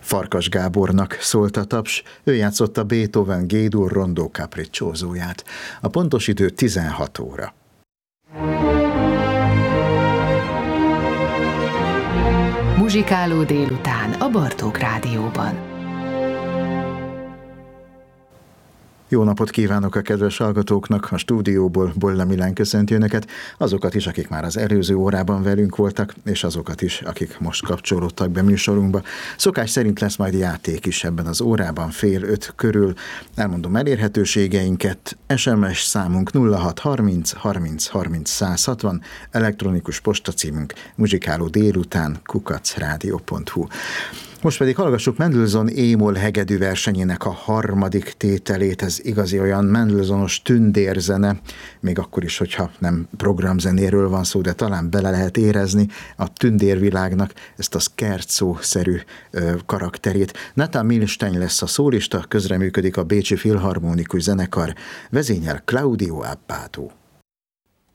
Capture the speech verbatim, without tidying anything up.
Farkas Gábornak szólt a taps, ő játszotta Beethoven G-dur rondó capricciózóját. A pontos idő tizenhat óra. Muzsikáló délután a Bartók Rádióban. Jó napot kívánok a kedves hallgatóknak, a stúdióból Bolla Milán köszönti önöket, azokat is, akik már az előző órában velünk voltak, és azokat is, akik most kapcsolódtak be műsorunkba. Szokás szerint lesz majd játék is ebben az órában, fél öt körül. Elmondom elérhetőségeinket, es em es számunk nulla hat harminc harminc harminc száz hatvan, elektronikus postacímünk muzsikáló délután kukac rádió pont hu. Most pedig hallgassuk Mendelssohn é-moll hegedű versenyének a harmadik tételét, ez igazi olyan Mendelssohnos tündérzene, még akkor is, hogyha nem programzenéről van szó, de talán bele lehet érezni a tündérvilágnak ezt a scherzo-szerű ö, karakterét. Nathan Milstein lesz a szólista, közreműködik a Bécsi Filharmonikus Zenekar, vezényel Claudio Abbado.